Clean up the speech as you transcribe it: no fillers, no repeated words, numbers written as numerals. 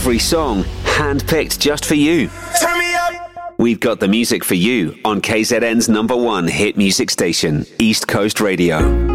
every song handpicked just for you. Turn me up. We've got the music for you on KZN's #1 hit music station, East Coast Radio.